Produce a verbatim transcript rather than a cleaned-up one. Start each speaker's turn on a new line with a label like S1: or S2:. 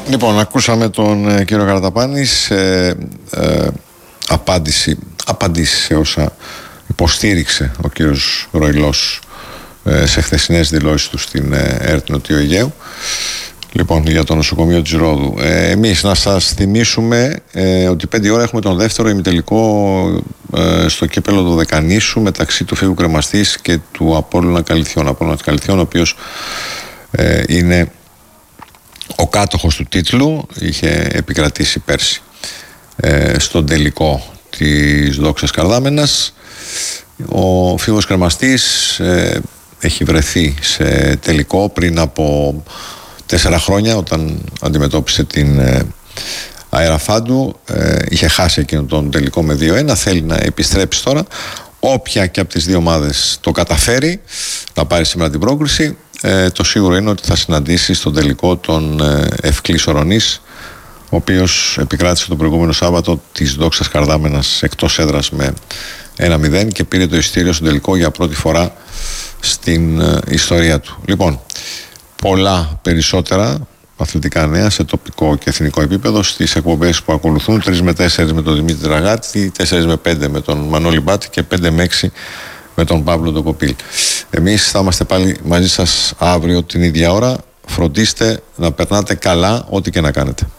S1: Λοιπόν, ακούσαμε τον ε, κύριο Καραταπάνη σε ε, απάντηση, απαντήσει σε όσα υποστήριξε ο κύριος Ροϊλός ε, σε χθεσινές δηλώσεις του στην ε, ΕΡΤ Νοτιού Αιγαίου. Λοιπόν, για το νοσοκομείο της Ρόδου. Ε, εμείς να σας θυμίσουμε ε, ότι πέντε ώρα έχουμε τον δεύτερο ημιτελικό ε, στο κύπελλο Δωδεκανήσου μεταξύ του Φίβου Κρεμαστής και του Απόλλωνα Καλιθιών. Απόλλωνα Καλιθιών, ο οποίος ε, είναι ο κάτοχος του τίτλου, είχε επικρατήσει πέρσι ε, στον τελικό της Δόξας Καρδάμενας. Ο Φίβος Κρεμαστής ε, έχει βρεθεί σε τελικό πριν από τέσσερα χρόνια, όταν αντιμετώπισε την ε, Αεραφάντου. ε, είχε χάσει εκείνο τον τελικό με δύο ένα. Θέλει να επιστρέψει τώρα. Όποια και από τις δύο ομάδες το καταφέρει να πάρει σήμερα την πρόκριση, ε, το σίγουρο είναι ότι θα συναντήσει στον τελικό τον ε, Ευκλής Ορονής, ο οποίος επικράτησε τον προηγούμενο Σάββατο της Δόξας Καρδάμενας εκτός έδρας με ένα μηδέν και πήρε το ειστήριο στον τελικό για πρώτη φορά στην ε, ιστορία του. Λοιπόν, πολλά περισσότερα αθλητικά νέα σε τοπικό και εθνικό επίπεδο στις εκπομπές που ακολουθούν. τρεις με τέσσερα με τον Δημήτρη Ραγάτη, τέσσερα με πέντε με τον Μανώλη Μπάτη και πέντε με έξι με τον Παύλο Ντοκοπίλ. Εμείς θα είμαστε πάλι μαζί σας αύριο την ίδια ώρα. Φροντίστε να περνάτε καλά ό,τι και να κάνετε.